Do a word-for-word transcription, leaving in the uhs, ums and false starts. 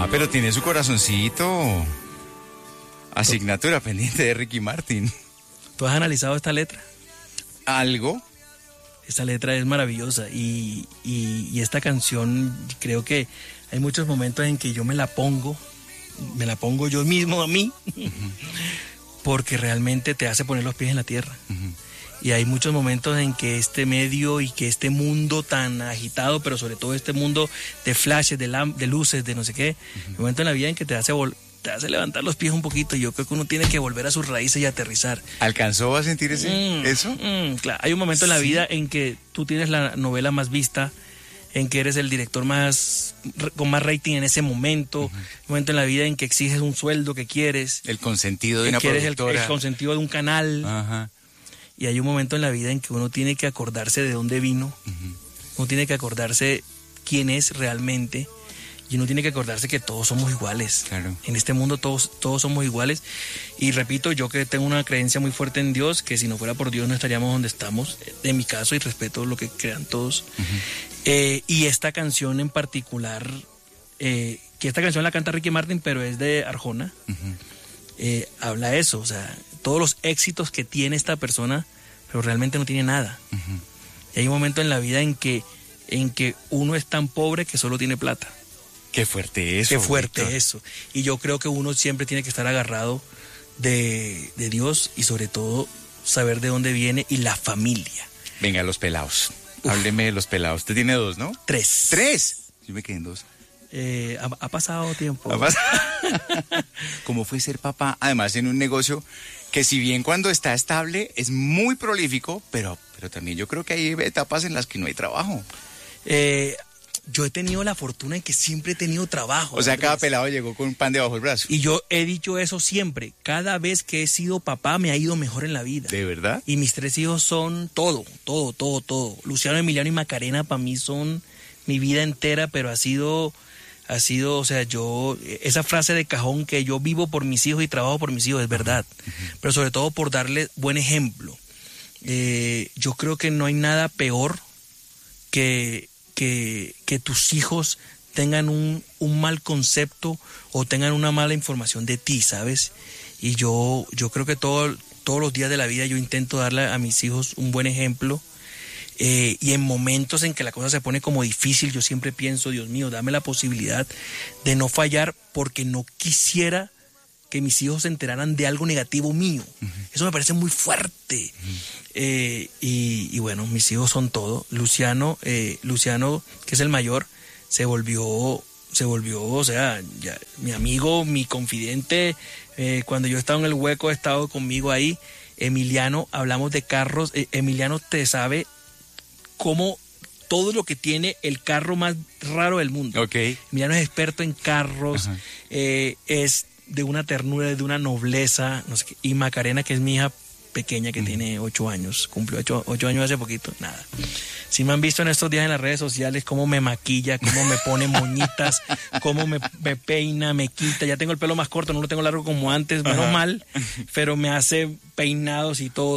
Ah, pero tiene su corazoncito. Asignatura pendiente de Ricky Martin. ¿Tú has analizado esta letra? ¿Algo? Esta letra es maravillosa y, y, y esta canción, creo que hay muchos momentos en que yo me la pongo, me la pongo yo mismo a mí, uh-huh. porque realmente te hace poner los pies en la tierra. Uh-huh. Y hay muchos momentos en que este medio y que este mundo tan agitado, pero sobre todo este mundo de flashes, de, lam- de luces, de no sé qué, uh-huh. hay momentos en la vida en que te hace vol- te hace levantar los pies un poquito, y yo creo que uno tiene que volver a sus raíces y aterrizar. ¿Alcanzó a sentir ese, mm, eso? Mm, claro, hay un momento en la sí. vida en que tú tienes la novela más vista, en que eres el director más con más rating en ese momento, uh-huh. un momento en la vida en que exiges un sueldo que quieres. El consentido de una que productora. Eres el, el consentido de un canal. Uh-huh. Y hay un momento en la vida en que uno tiene que acordarse de dónde vino, uh-huh. uno tiene que acordarse quién es realmente, y uno tiene que acordarse que todos somos iguales. Claro. En este mundo todos, todos somos iguales. Y repito, yo que tengo una creencia muy fuerte en Dios, que si no fuera por Dios no estaríamos donde estamos, en mi caso, y respeto lo que crean todos. Uh-huh. Eh, y esta canción en particular, eh, que esta canción la canta Ricky Martin, pero es de Arjona, uh-huh. eh, habla eso, o sea, todos los éxitos que tiene esta persona, pero realmente no tiene nada. Uh-huh. Y hay un momento en la vida en que, en que uno es tan pobre que solo tiene plata. Qué fuerte eso. Qué fuerte Víctor. eso. Y yo creo que uno siempre tiene que estar agarrado de, de Dios, y sobre todo saber de dónde viene y la familia. Venga, los pelados. Uf. Hábleme de los pelados. Usted tiene dos, ¿no? Tres. ¿Tres? Yo me quedé en dos. Eh, ha, ha pasado tiempo. ¿Ha pasado? ¿Cómo fue ser papá? Además, en un negocio que, si bien cuando está estable es muy prolífico, pero, pero también yo creo que hay etapas en las que no hay trabajo. Eh... Yo he tenido la fortuna en que siempre he tenido trabajo. O sea, cada pelado llegó con un pan debajo del brazo. Y yo he dicho eso siempre. Cada vez que he sido papá me ha ido mejor en la vida. ¿De verdad? Y mis tres hijos son todo, todo, todo, todo. Luciano, Emiliano y Macarena para mí son mi vida entera, pero ha sido, ha sido, o sea, yo, esa frase de cajón que yo vivo por mis hijos y trabajo por mis hijos, es verdad. Uh-huh. Pero sobre todo por darles buen ejemplo. Eh, yo creo que no hay nada peor que... Que, que tus hijos tengan un, un mal concepto o tengan una mala información de ti, ¿sabes? Y yo, yo creo que todo, todos los días de la vida yo intento darle a mis hijos un buen ejemplo, eh, y en momentos en que la cosa se pone como difícil, yo siempre pienso, Dios mío, dame la posibilidad de no fallar, porque no quisiera que mis hijos se enteraran de algo negativo mío. Uh-huh. Eso me parece muy fuerte. Uh-huh. Eh, y, y bueno, mis hijos son todo. Luciano, eh, Luciano, que es el mayor, se volvió, se volvió, o sea, ya, mi amigo, mi confidente. Eh, cuando yo estaba en el hueco, ha estado conmigo ahí. Emiliano, hablamos de carros. Eh, Emiliano te sabe cómo todo lo que tiene el carro más raro del mundo. Okay. Emiliano es experto en carros, uh-huh. eh, es de una ternura, de una nobleza, no sé qué. Y Macarena, que es mi hija pequeña, que mm. tiene ocho años, cumplió ocho, ocho años hace poquito, nada. Si me han visto en estos días en las redes sociales, cómo me maquilla, cómo me pone moñitas, cómo me, me peina, me quita. Ya tengo el pelo más corto, no lo tengo largo como antes, menos mal, pero me hace peinados y todo.